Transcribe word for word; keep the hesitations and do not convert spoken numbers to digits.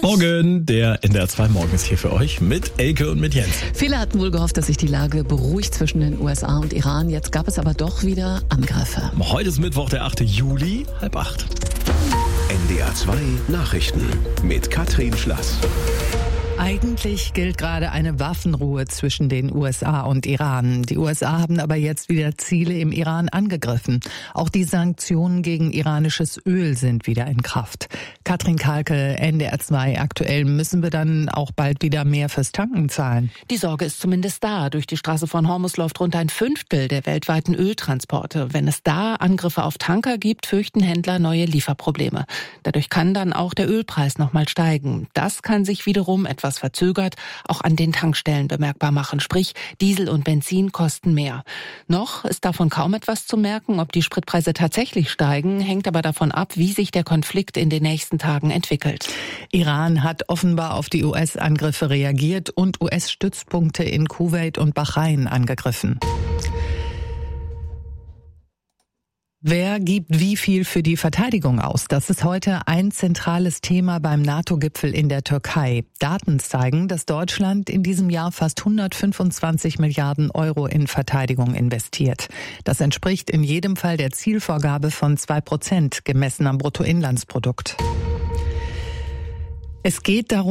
Morgen, der N D R zwei Morgen ist hier für euch mit Elke und mit Jens. Viele hatten wohl gehofft, dass sich die Lage beruhigt zwischen den U S A und Iran. Jetzt gab es aber doch wieder Angriffe. Heute ist Mittwoch, der achte Juli, halb acht. N D R zwei Nachrichten mit Katrin Schlass. Eigentlich gilt gerade eine Waffenruhe zwischen den U S A und Iran. Die U S A haben aber jetzt wieder Ziele im Iran angegriffen. Auch die Sanktionen gegen iranisches Öl sind wieder in Kraft. Katrin Kalke, N D R zwei aktuell. Müssen wir dann auch bald wieder mehr fürs Tanken zahlen? Die Sorge ist zumindest da. Durch die Straße von Hormuz läuft rund ein Fünftel der weltweiten Öltransporte. Wenn es da Angriffe auf Tanker gibt, fürchten Händler neue Lieferprobleme. Dadurch kann dann auch der Ölpreis nochmal steigen. Das kann sich wiederum etwas verzögert auch an den Tankstellen bemerkbar machen. Sprich, Diesel und Benzin kosten mehr. Noch ist davon kaum etwas zu merken. Ob die Spritpreise tatsächlich steigen, hängt aber davon ab, wie sich der Konflikt in den nächsten Tagen entwickelt. Iran hat offenbar auf die U S-Angriffe reagiert und U S-Stützpunkte in Kuwait und Bahrain angegriffen. Wer gibt wie viel für die Verteidigung aus? Das ist heute ein zentrales Thema beim NATO-Gipfel in der Türkei. Daten zeigen, dass Deutschland in diesem Jahr fast hundertfünfundzwanzig Milliarden Euro in Verteidigung investiert. Das entspricht in jedem Fall der Zielvorgabe von zwei Prozent, gemessen am Bruttoinlandsprodukt. Es geht darum,